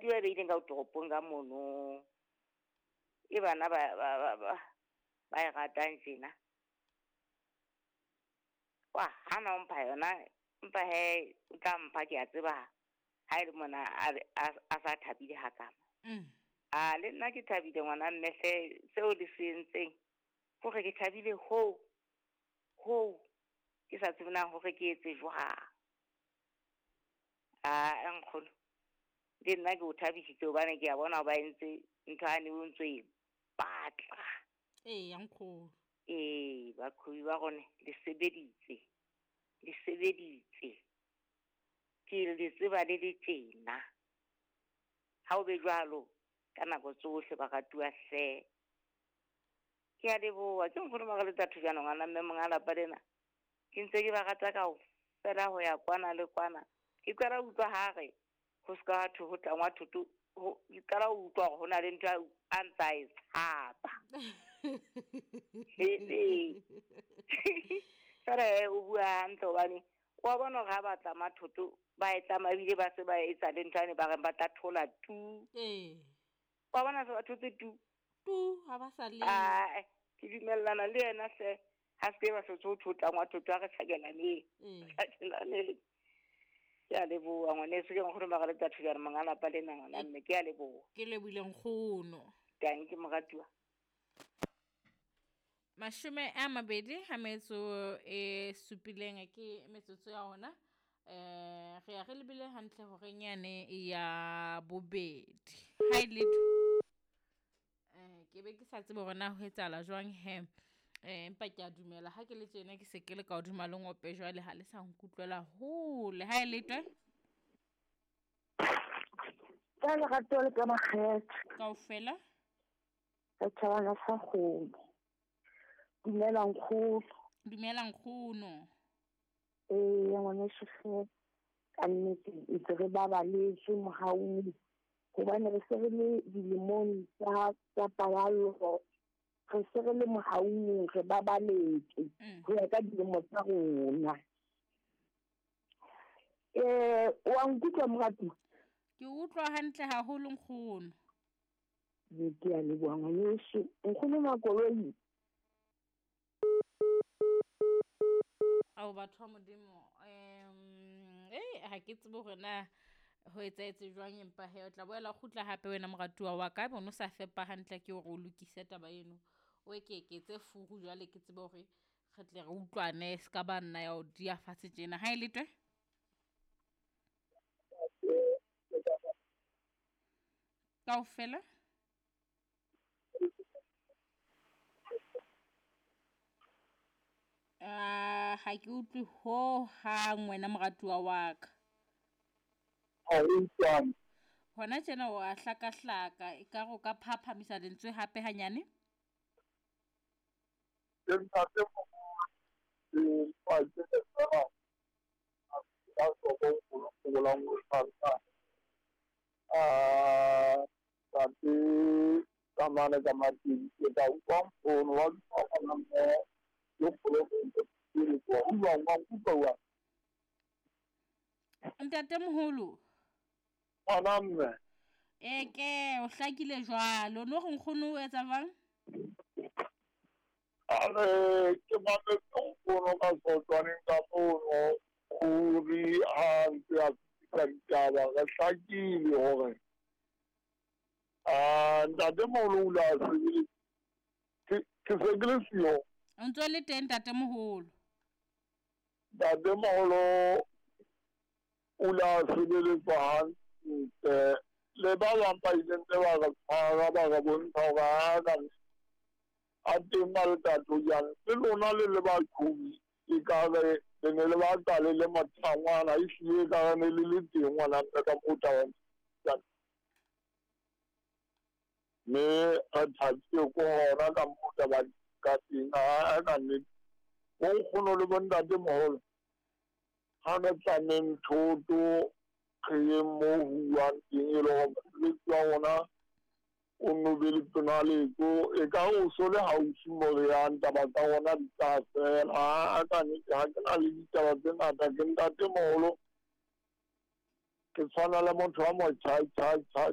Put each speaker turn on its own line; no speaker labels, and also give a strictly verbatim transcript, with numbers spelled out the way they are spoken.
dua le ileng ka toropong ka mono e bana ba ba ba ba ba e ratang tjena wa hana mpa yona mpa he ka mpa ke a tseba ha ile mona a sa thabile hakama
mm
a le nna ke thabile ngwana mme se seo le sentseng go re ke thabile ho ho ke sa tsebana hore ke etse jwang a nkgono le nna ke o thabisitse hobane ke a bona ba entse ntho ane o ntse e batla
ee ya nkgono
ee bakhubi ba gone le sebeditse le sebeditse ke le tseba le le tjena ha o be jwalo ka nako tsohle ba ratuwa hle ke a leboha ke nkgono ba ga le tsa thujana ngwana mme mongala pa lena ke ntse ke ba rata ka o fela ho ya kwana le kwana ke qala ho utlwa hare ho ska batho ho tlangwa thuto ke qala ho utlwa hore ho na le ntho a ntsa e tshaba he sare o bua hantle hobane wa bona ga ba tla mathoto ba etla mabile ba se ba etsa le ntho ane ba re ba tla thola tu
ee
wa bona se ba thotse tu
tu ha ba sa le
a ke dumellana le yena se ha se ba se tso thotla ngwa thotho a re tlhakelane tlhakelane ke a leboha ngwane se ke nkgono ba ga le tsa thujana mangala pa le nang la mme ke a leboha
ke lebile nkgono
tang ke moratuwa
mashome a mabedi ha metso e supileng ke metsotso ya ona eh re ya re lebile hantle hore nyane ya bobedi ha ile eh ke be ke sa tsebe hore na ho etsahala jwang he eh empa ke a dumela ha ke le tjena ke se ke le ka hodima le ngope jwale ha le sa nkutlwela hole ha ile twe
ka le gato le ka makgetho
kaofela
ka tswana sa kgomo dumela nkgono
dumela nkgono
ee ngwana shefe ka nnete ntse re babaletse mohaung hobane re se re le dilemong tsa paballo re se re le mohaung re babaletse ho ya ka dilemo tsa rona eh wa nkutlwa morati
ke utlwa hantle haholo nkgono
ke a leboha ngwaneso nkgono makoloi
ao batho ba modimo um eh ha ke tsebe hore na ho etsaetse jwang empa he o tla boela khutla hape wena moratuwa wa ka bona sa fepa hantle ke hore o lokise taba eno o ekeketse furu jwale ke tsebe hore re tle re utlwane se ka ba nna ya o dia fatshe tjena ha ile twe kaofela ah ha ke utlwe ho hang wena moratuwa wa ka
ha o tsang
hona tjena o a hlaka hlaka e ka go ka phaphamisa lentswe hape hanyane
ke ntate mo e pa ke tsara a so go go la mo sa ah tapi kamane kamati ke ta uang pun wa apa namanya yo pulo ini ko uang uang ko wa
ntate moholo
anamme
eke o hlakile jwalo no go nkgono o etsa bang
ale ke ba le tsona ka so tswaneng ka mono khuri a ntse a tsitsa ga hlakile hore ah ntate moholo la se ke ke se gele sio
o ntse le teng ntate moholo
ntate moholo o la se le ba le ba bang ba ile ntle ba ga tshwara ba ga bontsha ga ka a teng ba le tatlo jang le lona le le ba khubi e ka re le ne le ba tale le mathangwana e sie ka ne le le teng ngwana ka mota wa me a thatse ko hona ka mota ba ka teng a ka ne go kgono le bontate moholo ha ne tsaneng thoto ke mo huang teng e lo le tswa ona o no be le tona le go e ka o so le hausi mo re ya ntaba tsa ona di tsa fela a ka ne ha ke na le ditaba tse ngata ke ntate moholo ke tshwana le motho wa mo chai chai chai